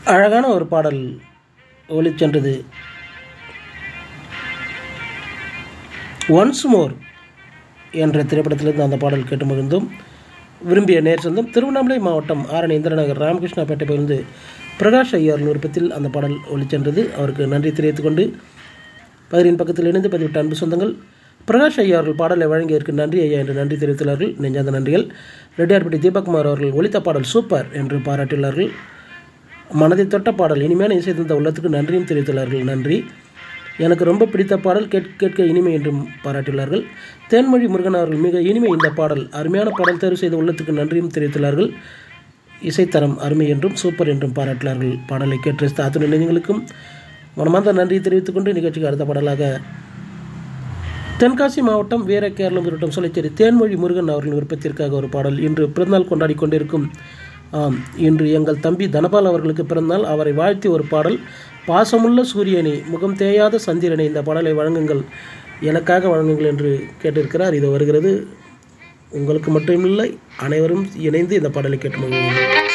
அழகான ஒரு பாடல் ஒலிச்சென்றது. ஒன்ஸ் மோர் என்ற திரைப்படத்திலிருந்து அந்த பாடல் கேட்டு மகிழ்ந்தோம். விரும்பிய நேர் சொந்தம் திருவண்ணாமலை மாவட்டம் ஆரணி இந்திரநகர் ராமகிருஷ்ணாபேட்டை பகிர்ந்து பிரகாஷ் ஐயார் விருப்பத்தில் அந்த பாடல் ஒலிச்சென்றது. அவருக்கு நன்றி தெரிவித்துக் கொண்டு பதிரின் பக்கத்தில் இணைந்து பதிவிட்ட அன்பு சொந்தங்கள், பிரகாஷ் ஐயா அவர்கள் பாடலை வழங்கியதற்கு நன்றி ஐயா என்று நன்றி தெரிவித்துள்ளார்கள். நெஞ்சார்ந்த நன்றிகள். ரெட்டியார்பட்டி தீபக்குமார் அவர்கள் ஒலித்த பாடல் சூப்பர் என்று பாராட்டியுள்ளார்கள். மனதை தொட்ட பாடல், இனிமையான இசை தந்த உள்ளத்துக்கு நன்றியும் தெரிவித்துள்ளார்கள். நன்றி. எனக்கு ரொம்ப பிடித்த பாடல், கேட்க இனிமை என்றும் பாராட்டியுள்ளார்கள். தேன்மொழி முருகன் அவர்கள் மிக இனிமை இந்த பாடல், அருமையான பாடல் தேர்வு செய்த உள்ளத்துக்கு நன்றியும் தெரிவித்துள்ளார்கள். இசைத்தரம் அருமை என்றும் சூப்பர் என்றும் பாராட்டினார்கள். பாடலை கேட்டு ரசித்த அத்துணை நெஞ்சங்களுக்கும் மனமார்ந்த நன்றியை தெரிவித்துக் கொண்டு நிகழ்ச்சிக்கு அடுத்த பாடலாக தென்காசி மாவட்டம் வீர கேரளம் இருட்டம் சொல்லிச்சேரி தேன்மொழி முருகன் அவர்களின் விருப்பத்திற்காக ஒரு பாடல். இன்று பிறந்தநாள் கொண்டாடி கொண்டிருக்கும் இன்று எங்கள் தம்பி தனபால் அவர்களுக்கு பிறந்தநாள். அவரை வாழ்த்தி ஒரு பாடல், பாசமுள்ள சூரியனை முகம் தேயாத சந்திரனை இந்த பாடலை வழங்குங்கள், எனக்காக வழங்குங்கள் என்று கேட்டிருக்கிறார். இது வருகிறது. உங்களுக்கு மட்டுமில்லை, அனைவரும் இணைந்து இந்த பாடலை கேட்டு மகிழ்வோம்.